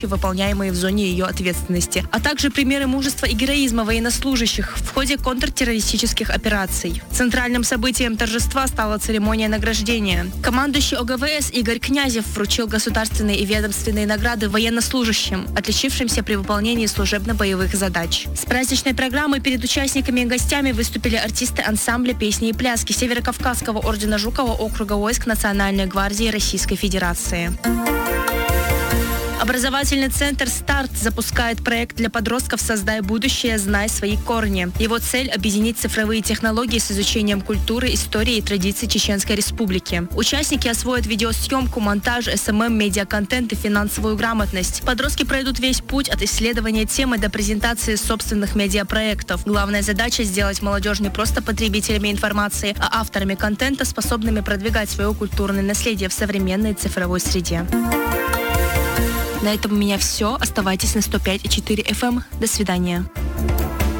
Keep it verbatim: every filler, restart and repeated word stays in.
выполняемые в зоне ее ответственности, а также примеры мужества и героизма военнослужащих в ходе контртеррористических операций. Центральным событием торжества стала церемония награждения. Командующий О Г В С Игорь Князев вручил государственные и ведомственные награды военнослужащим, отличившимся при выполнении служебно-боевых задач. С праздничной программой перед участниками и гостями выступили артисты ансамбля «Песни и пляски» Северокавказского ордена Жукова округа войск Национальной гвардии Российской Федерации. Образовательный центр «Старт» запускает проект для подростков «Создай будущее. Знай свои корни». Его цель – объединить цифровые технологии с изучением культуры, истории и традиций Чеченской Республики. Участники освоят видеосъемку, монтаж, эс эм эм, медиаконтент и финансовую грамотность. Подростки пройдут весь путь от исследования темы до презентации собственных медиапроектов. Главная задача – сделать молодежь не просто потребителями информации, а авторами контента, способными продвигать свое культурное наследие в современной цифровой среде. На этом у меня все. Оставайтесь на сто пять и четыре эф эм. До свидания.